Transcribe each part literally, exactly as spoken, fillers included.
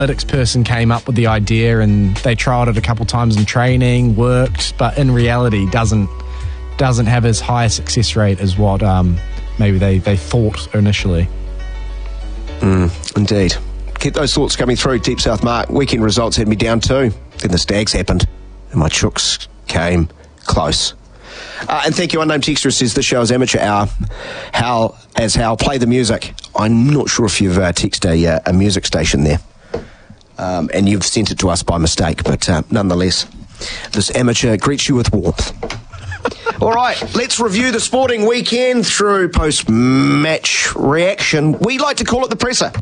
analytics person came up with the idea and they trialled it a couple times in training, worked, but in reality doesn't doesn't have as high a success rate as what um, maybe they, they thought initially. Mm, indeed. Keep those thoughts coming through. Deep South Mark, weekend results had me down too. Then the Stags happened and my Chooks came close. Uh, and thank you, Unnamed Texter says this show is amateur hour. How, as how, play the music. I'm not sure if you've uh, texted a, uh, a music station there. Um, and you've sent it to us by mistake, but uh, nonetheless, this amateur greets you with warmth. All right, let's review the sporting weekend through post-match reaction. We like to call it the presser.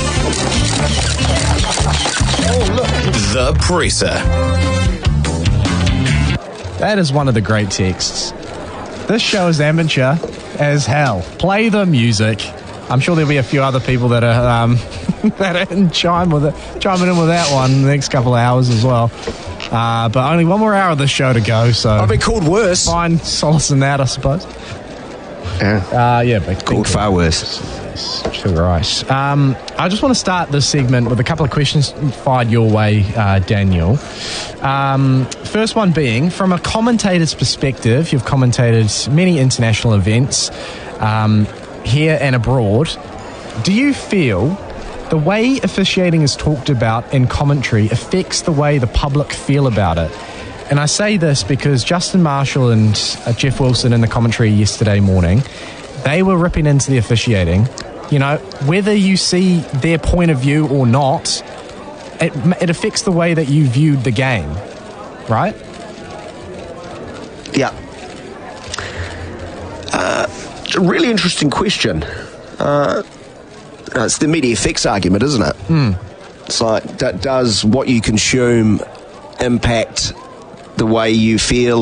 Oh, look. The presser. That is one of the great texts. This show is amateur as hell. Play the music. I'm sure there'll be a few other people that are um, that are in chime with it, chiming in with that one in the next couple of hours as well. Uh, but only one more hour of the show to go, so I've been called worse. Find solace in that, I suppose. Yeah, uh, yeah, but called far worse. Yes, too right. Um, I just want to start this segment with a couple of questions fired your way, uh, Daniel. Um, first one being, from a commentator's perspective, you've commentated many international events um, here and abroad. Do you feel the way officiating is talked about in commentary affects the way the public feel about it? And I say this because Justin Marshall and uh, Jeff Wilson in the commentary yesterday morning, they were ripping into the officiating. You know, whether you see their point of view or not, it, it affects the way that you viewed the game, right? Yeah. Uh, it's a really interesting question. Uh, it's the media effects argument, isn't it? Mm. It's like, d- does what you consume impact the way you feel